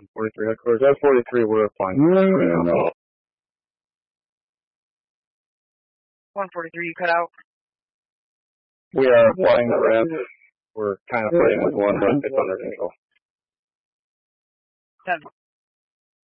43 headquarters. That's 43. We're flying. 143, you cut out. We are flying the ramp. We're kind of fighting with one, but it's under control. 10.